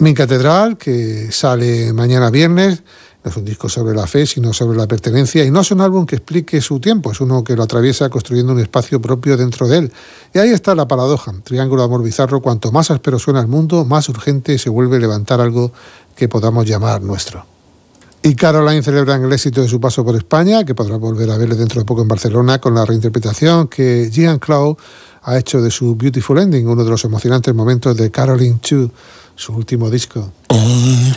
Mi Catedral, que sale mañana viernes, no es un disco sobre la fe, sino sobre la pertenencia, y no es un álbum que explique su tiempo, es uno que lo atraviesa construyendo un espacio propio dentro de él. Y ahí está la paradoja, triángulo de amor bizarro: cuanto más áspero suena el mundo, más urgente se vuelve levantar algo que podamos llamar nuestro. Y Caroline celebran el éxito de su paso por España, que podrá volver a verle dentro de poco en Barcelona, con la reinterpretación que Jean Claude ha hecho de su Beautiful Ending, uno de los emocionantes momentos de Caroline 2, su último disco.